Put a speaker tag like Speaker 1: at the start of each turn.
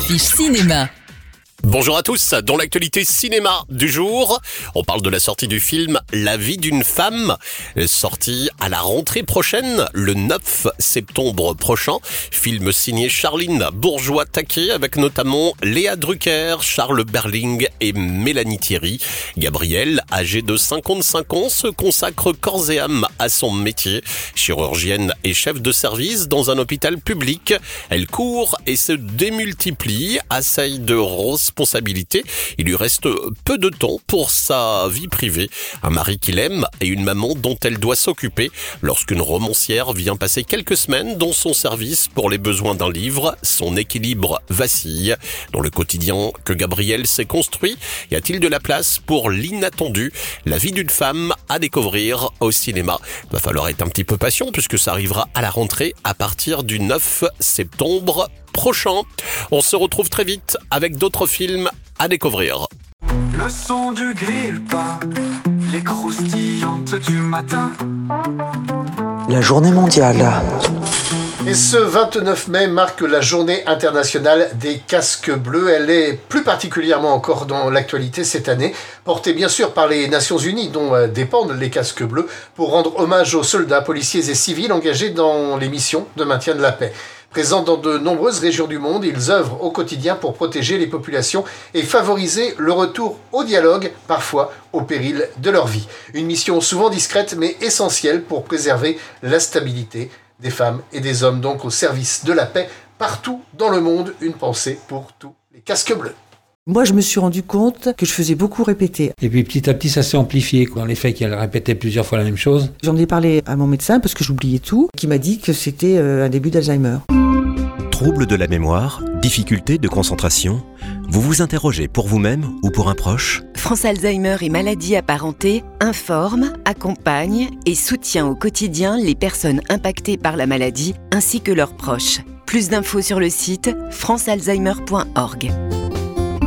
Speaker 1: l'affiche cinéma.
Speaker 2: Bonjour à tous, dans l'actualité cinéma du jour, on parle de la sortie du film La vie d'une femme, sorti à la rentrée prochaine, le 9 septembre prochain. Film signé Charline Bourgeois-Taquet avec notamment Léa Drucker, Charles Berling et Mélanie Thierry. Gabrielle, âgée de 55 ans, se consacre corps et âme à son métier. Chirurgienne et chef de service dans un hôpital public, elle court et se démultiplie, assaille de responsabilité. Il lui reste peu de temps pour sa vie privée, un mari qu'il aime et une maman dont elle doit s'occuper. Lorsqu'une romancière vient passer quelques semaines dans son service pour les besoins d'un livre, son équilibre vacille. Dans le quotidien que Gabrielle s'est construit, y a-t-il de la place pour l'inattendu? La vie d'une femme à découvrir au cinéma. Va falloir être un petit peu patient puisque ça arrivera à la rentrée à partir du 9 septembre prochain. On se retrouve très vite avec d'autres films à découvrir.
Speaker 3: Le son du grille-pain, les croustillantes du matin.
Speaker 4: La journée mondiale.
Speaker 5: Et ce 29 mai marque la journée internationale des casques bleus. Elle est plus particulièrement encore dans l'actualité cette année, portée bien sûr par les Nations Unies dont dépendent les casques bleus pour rendre hommage aux soldats, policiers et civils engagés dans les missions de maintien de la paix. Présents dans de nombreuses régions du monde, ils œuvrent au quotidien pour protéger les populations et favoriser le retour au dialogue, parfois au péril de leur vie. Une mission souvent discrète mais essentielle pour préserver la stabilité des femmes et des hommes donc au service de la paix partout dans le monde. Une pensée pour tous les casques bleus.
Speaker 4: Moi, je me suis rendu compte que je faisais beaucoup répéter.
Speaker 6: Et puis petit à petit, ça s'est amplifié. Dans les faits qu'elle répétait plusieurs fois la même chose.
Speaker 4: J'en ai parlé à mon médecin parce que j'oubliais tout, qui m'a dit que c'était un début d'Alzheimer.
Speaker 7: Troubles de la mémoire, difficultés de concentration, vous vous interrogez pour vous-même ou pour un proche?
Speaker 8: France Alzheimer et maladies apparentées informe, accompagne et soutient au quotidien les personnes impactées par la maladie ainsi que leurs proches. Plus d'infos sur le site francealzheimer.org.